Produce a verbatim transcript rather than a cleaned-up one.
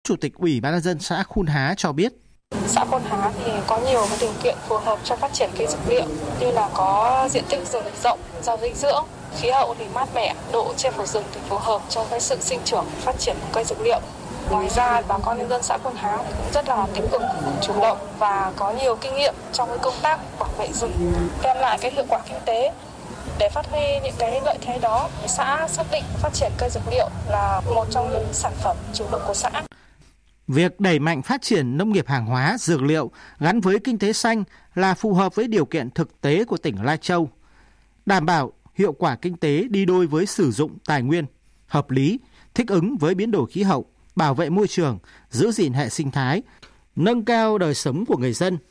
Chủ tịch Ủy ban nhân dân xã Khuôn Há cho biết. Xã Khuôn Há thì có nhiều cái điều kiện phù hợp cho phát triển cây dược liệu như là có diện tích rừng rộng, giàu dinh dưỡng, khí hậu thì mát mẻ, độ che phủ rừng thì phù hợp cho cái sự sinh trưởng phát triển của cây dược liệu. Ngoài ra, bà con nhân dân xã Khuôn Há cũng rất là tích cực, chủ động và có nhiều kinh nghiệm trong cái công tác bảo vệ rừng, đem lại cái hiệu quả kinh tế. Để phát huy những cái lợi thế đó, xã xác định phát triển cây dược liệu là một trong những sản phẩm chủ lực của xã. Việc đẩy mạnh phát triển nông nghiệp hàng hóa, dược liệu gắn với kinh tế xanh là phù hợp với điều kiện thực tế của tỉnh Lai Châu, đảm bảo hiệu quả kinh tế đi đôi với sử dụng tài nguyên hợp lý, thích ứng với biến đổi khí hậu, bảo vệ môi trường, giữ gìn hệ sinh thái, nâng cao đời sống của người dân.